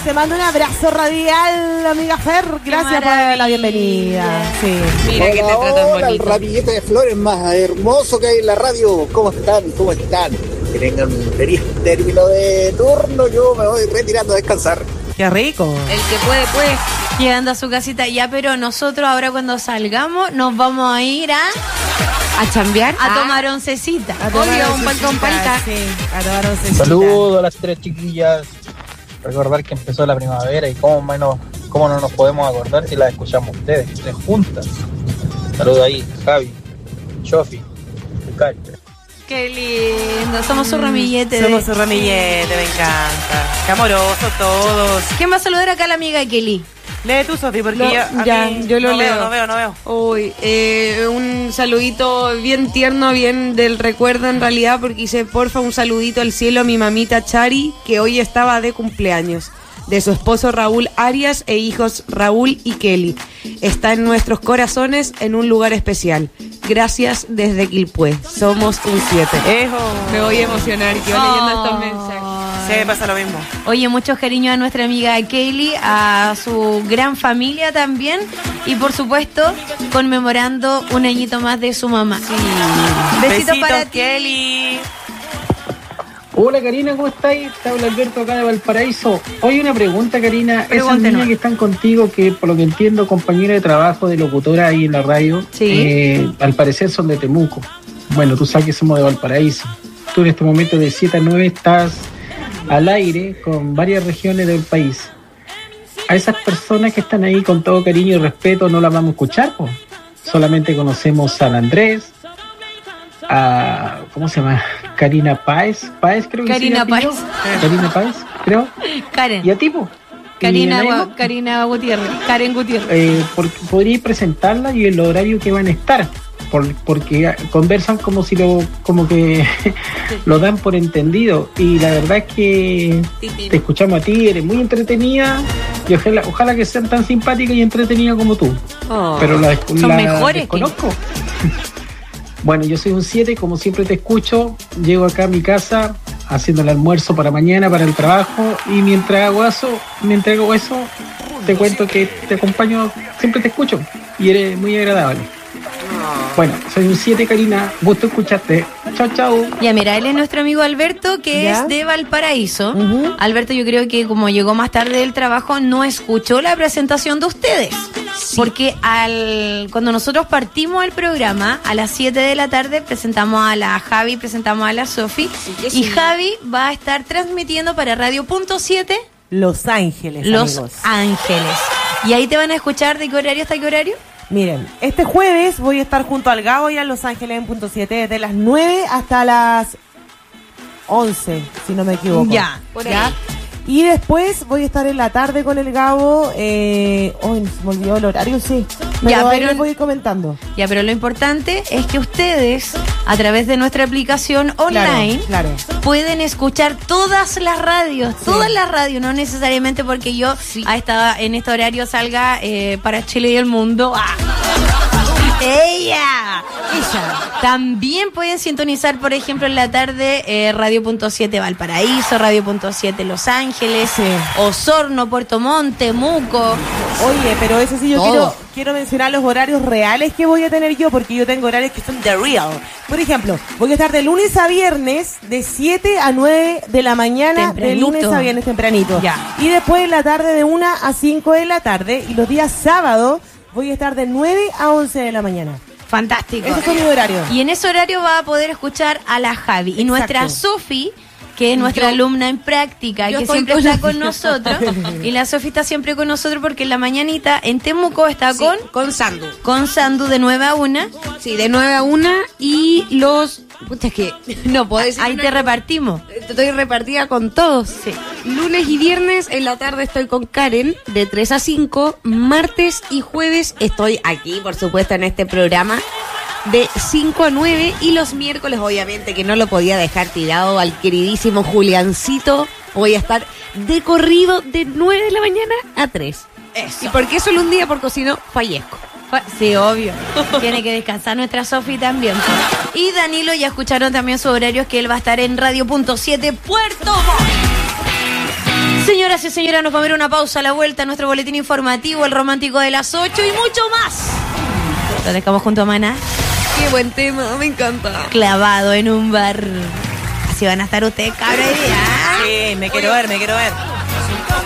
Te mando un abrazo radial, amiga Fer. Gracias por la bienvenida. Sí. Mira que te tratan bonito. El ramillete de flores más hermoso que hay en la radio. ¿Cómo están? ¿Cómo están? Que tengan un feliz término de turno. Yo me voy retirando a descansar. Qué rico. El que puede, llegando a su casita. Ya, pero nosotros ahora cuando salgamos nos vamos a ir a chambear, a tomar oncecita. Obvio, un palta. Sí, a tomar oncecita. Saludos a las tres chiquillas. Recordar que empezó la primavera y cómo no nos podemos acordar si las escuchamos ustedes, tres juntas. Saludos ahí, Javi, Chofi, Cari. Qué lindo, somos su ramillete. Somos su ramillete, me encanta. Qué amorosos todos. ¿Quién va a saludar acá a la amiga de Kelly? Lee tú, Sofi, porque yo lo leo. No veo. Uy, un saludito bien tierno, bien del recuerdo en realidad, porque hice porfa un saludito al cielo a mi mamita Chari, que hoy estaba de cumpleaños, de su esposo Raúl Arias e hijos Raúl y Kelly. Está en nuestros corazones en un lugar especial. Gracias desde Quilpué. Somos un 7. Me voy a emocionar que va leyendo estos mensajes. Sí, pasa lo mismo. Oye, muchos cariños a nuestra amiga Kaylee, a su gran familia también y por supuesto conmemorando un añito más de su mamá. Sí. Besitos para ti, Kelly. Hola Karina, ¿cómo estáis? Te habla Alberto acá de Valparaíso. Oye, una pregunta, Karina. Esas niñas que están contigo, que por lo que entiendo, compañera de trabajo de locutora ahí en la radio, sí. Al parecer son de Temuco. Bueno, tú sabes que somos de Valparaíso. Tú en este momento de 7 a 9 estás al aire con varias regiones del país. A esas personas que están ahí con todo cariño y respeto no las vamos a escuchar, pues. Solamente conocemos San Andrés, a ¿cómo se llama? Karina Páez creo que Karina Páez. Karina Páez, creo. Karen. ¿Y a tipo? Karina Gutiérrez. Karen Gutiérrez. Podría presentarla y el horario que van a estar. Porque conversan como que lo dan por entendido, y la verdad es que te escuchamos a ti, eres muy entretenida y ojalá que sean tan simpáticas y entretenidas como tú. Pero son mejores desconozco. Bueno, yo soy un 7, como siempre te escucho, llego acá a mi casa haciendo el almuerzo para mañana, para el trabajo, y mientras hago eso, te cuento que te acompaño, siempre te escucho y eres muy agradable. Bueno, soy un 7, Karina. Gusto escucharte. Chao, chao. Ya, mira, él es nuestro amigo Alberto, que es de Valparaíso. Alberto, yo creo que como llegó más tarde del trabajo, no escuchó la presentación de ustedes. Sí. Porque cuando nosotros partimos el programa, a las 7 de la tarde, presentamos a la Javi, presentamos a la Sofi. Sí. Y Javi va a estar transmitiendo para Radio.7 Los Ángeles, Los amigos. Ángeles. Y ahí te van a escuchar de qué horario hasta qué horario. Miren, este jueves voy a estar junto al Gabo y a Los Ángeles en punto 7, desde las 9 hasta las 11, si no me equivoco. Ya, por ahí. ¿Ya? Y después voy a estar en la tarde con el Gabo. Se me olvidó el horario, sí. Pero les voy a ir comentando. Ya, pero lo importante es que ustedes, a través de nuestra aplicación online, claro. pueden escuchar todas las radios. Sí. Todas las radios, no necesariamente porque yo en este horario salga para Chile y el mundo. Ella. También pueden sintonizar, por ejemplo, en la tarde Radio.7 Valparaíso, Radio.7 Los Ángeles, Osorno, Puerto Montt, Temuco. Oye, pero eso sí, yo quiero mencionar los horarios reales que voy a tener yo, porque yo tengo horarios que son the real. Por ejemplo, voy a estar de lunes a viernes de 7 a 9 de la mañana, de lunes a viernes tempranito. Ya. Y después en la tarde de 1 a 5 de la tarde, y los días sábados voy a estar de 9 a 11 de la mañana. Fantástico. Esos son mis horarios. Y en ese horario va a poder escuchar a la Javi. Y nuestra Sofi, que es nuestra alumna en práctica, que siempre está con nosotros. Y la Sofi está siempre con nosotros porque en la mañanita en Temuco está con Sandu. Con Sandu de 9 a 1. Sí, de 9 a 1 y los... Puta, es que no puedo decir. Ahí te repartimos. Estoy repartida con todos. Sí. Lunes y viernes en la tarde estoy con Karen de 3 a 5. Martes y jueves estoy aquí, por supuesto, en este programa de 5 a 9. Y los miércoles, obviamente, que no lo podía dejar tirado al queridísimo Juliancito. Voy a estar de corrido de 9 de la mañana a 3. Eso. ¿Y por qué solo un día? Porque si no, fallezco. Sí, obvio. Tiene que descansar nuestra Sofi también. Y Danilo, ya escucharon también su horario, que él va a estar en Radio.7 Puerto Montt. Señoras y señores, nos vamos a ver una pausa a la vuelta, nuestro boletín informativo, el romántico de las 8 y mucho más. Lo dejamos junto a Maná. Qué buen tema, me encanta. Clavado en un bar. Así van a estar ustedes, cabra. Sí, me quiero ver.